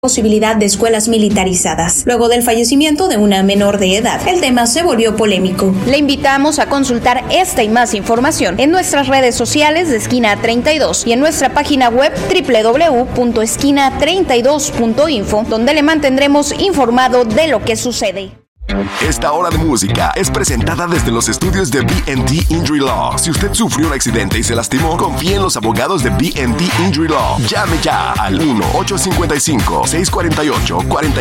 posibilidad de escuelas militarizadas. Luego del fallecimiento de una menor de edad, el tema se volvió polémico. Le invitamos a consultar esta y más información en nuestras redes sociales de Esquina 32 y en nuestra página web www.esquina32.info, donde le mantendremos informado de lo que sucede. Esta hora de música es presentada desde los estudios de B&T Injury Law. Si usted sufrió un accidente y se lastimó, confíe en los abogados de B&T Injury Law. Llame ya al 1-855-648-44